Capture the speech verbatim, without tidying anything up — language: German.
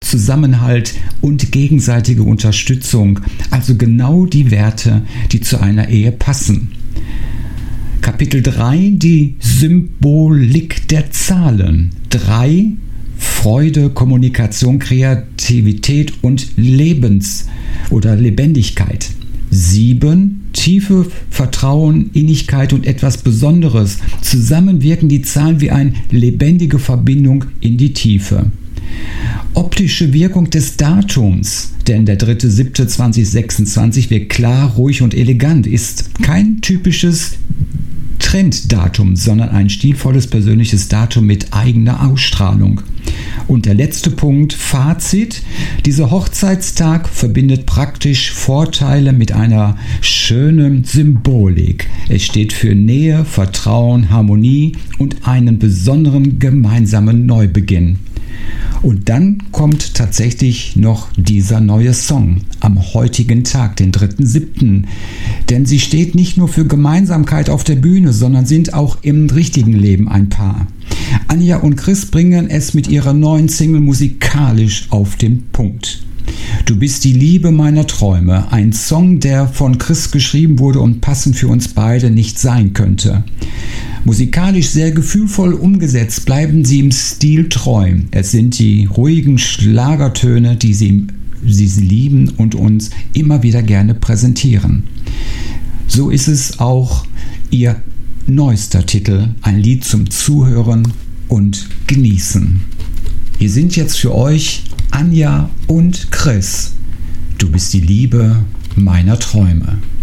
Zusammenhalt und gegenseitige Unterstützung, also genau die Werte, die zu einer Ehe passen. Kapitel drei, die Symbolik der Zahlen. drei, Freude, Kommunikation, Kreativität und Lebens- oder Lebendigkeit. sieben, Tiefe, Vertrauen, Innigkeit und etwas Besonderes. Zusammen wirken die Zahlen wie eine lebendige Verbindung in die Tiefe. Optische Wirkung des Datums, denn der dritte siebte zweitausendsechsundzwanzig wird klar, ruhig und elegant, ist kein typisches Trenddatum, sondern ein stilvolles persönliches Datum mit eigener Ausstrahlung. Und der letzte Punkt, Fazit. Dieser Hochzeitstag verbindet praktisch Vorteile mit einer schönen Symbolik. Es steht für Nähe, Vertrauen, Harmonie und einen besonderen gemeinsamen Neubeginn. Und dann kommt tatsächlich noch dieser neue Song am heutigen Tag, den dritten siebten Denn sie steht nicht nur für Gemeinsamkeit auf der Bühne, sondern sind auch im richtigen Leben ein Paar. Anja und Chris bringen es mit ihrer neuen Single musikalisch auf den Punkt. Du bist die Liebe meiner Träume, ein Song, der von Chris geschrieben wurde und passend für uns beide nicht sein könnte. Musikalisch sehr gefühlvoll umgesetzt, bleiben sie im Stil treu. Es sind die ruhigen Schlagertöne, die sie, sie lieben und uns immer wieder gerne präsentieren. So ist es auch ihr neuester Titel, ein Lied zum Zuhören und Genießen. Hier sind jetzt für euch Anja und Chris. Du bist die Liebe meiner Träume.